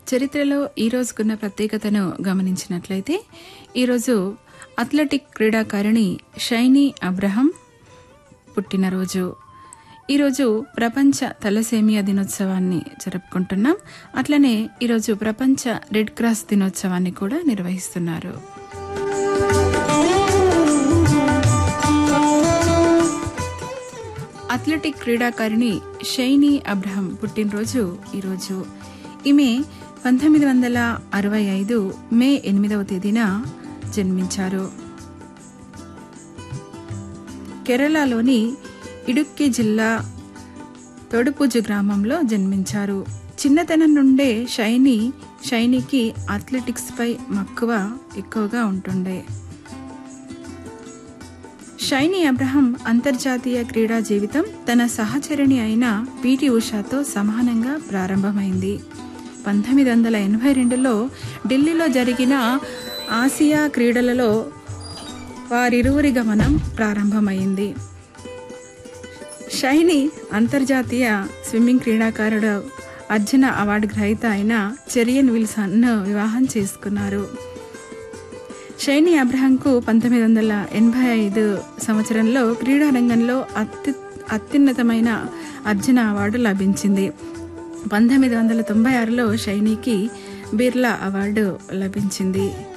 చరిత్రలో ఈ రోజుకున్న ప్రత్యేకతను గమనించినట్లయితే ఈరోజు అథ్లెటిక్ క్రీడాకారిణి షైనీ అబ్రహం పుట్టినరోజు. ఈరోజు ప్రపంచ తలసేమియా దినోత్సవాన్ని జరుపుకుంటున్నాం. అట్లనే ఈరోజు ప్రపంచ రెడ్ క్రాస్ దినోత్సవాన్ని కూడా నిర్వహిస్తున్నారు. అథ్లెటిక్ క్రీడాకారిణి షైనీ అబ్రహం పుట్టినరోజు ఈరోజు. ఈమె 1965 మే 8వ తేదీన జన్మించారు. కేరళలోని ఇడుక్కి జిల్లా తొడుపుజు గ్రామంలో జన్మించారు. చిన్నతనం నుండే షైనీకి అథ్లెటిక్స్ పై మక్కువ ఎక్కువగా ఉంటుండే. షైనీ అబ్రహం అంతర్జాతీయ క్రీడా జీవితం తన సహచరిణి అయిన పీటీ ఉషాతో సమానంగా ప్రారంభమైంది. 1982లో ఢిల్లీలో జరిగిన ఆసియా క్రీడలలో వారిరువురి గమనం ప్రారంభమైంది. షైనీ అంతర్జాతీయ స్విమ్మింగ్ క్రీడాకారుడు అర్జున అవార్డు గ్రహీత అయిన చెరియన్ విల్సన్ను వివాహం చేసుకున్నారు. షైనీ అబ్రహంకు 1985 సంవత్సరంలో క్రీడారంగంలో అత్యున్నతమైన అర్జున అవార్డు లభించింది. 1996లో షైనీకి బిర్లా అవార్డు లభించింది.